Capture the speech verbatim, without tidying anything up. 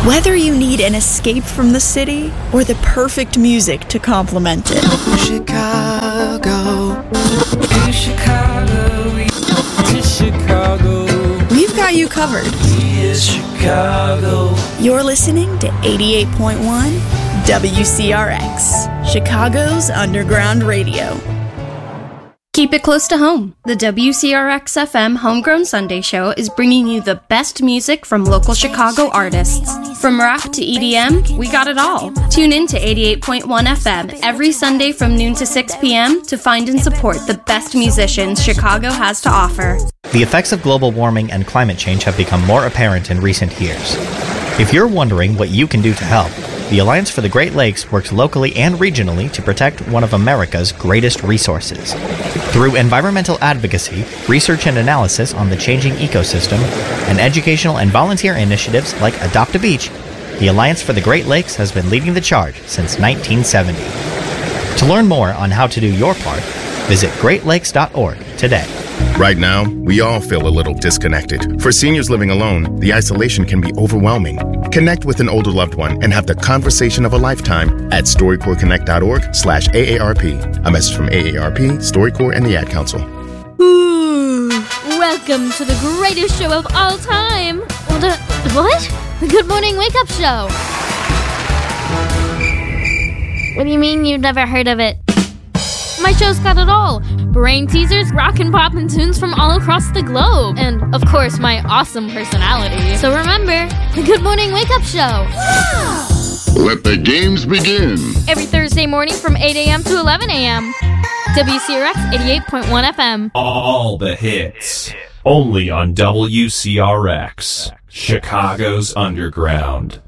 Whether you need an escape from the city or the perfect music to complement it. Chicago, Chicago, Chicago. We've got you covered. Yes, Chicago. You're listening to eighty-eight point one W C R X, Chicago's Underground Radio. Keep it close to home. The W C R X F M Homegrown Sunday Show is bringing you the best music from local Chicago artists. From rap to E D M, we got it all. Tune in to eighty-eight point one F M every Sunday from noon to six p.m. to find and support the best musicians Chicago has to offer. The effects of global warming and climate change have become more apparent in recent years. If you're wondering what you can do to help, the Alliance for the Great Lakes works locally and regionally to protect one of America's greatest resources. Through environmental advocacy, research and analysis on the changing ecosystem, and educational and volunteer initiatives like Adopt a Beach, the Alliance for the Great Lakes has been leading the charge since nineteen seventy. To learn more on how to do your part, visit great lakes dot org today. Right now, we all feel a little disconnected. For seniors living alone, the isolation can be overwhelming. Connect with an older loved one and have the conversation of a lifetime at storycorps connect dot org slash A A R P. A message from A A R P, StoryCorps, and the Ad Council. Ooh, welcome to the greatest show of all time. The, what? The Good Morning Wake Up Show. What do you mean you've never heard of it? My show's got it all. Brain teasers, rock and pop and tunes from all across the globe. And, of course, my awesome personality. So remember, the Good Morning Wake Up Show. Let the games begin. Every Thursday morning from eight a.m. to eleven a.m. W C R X eighty-eight point one F M. All the hits. Only on W C R X, Chicago's Underground.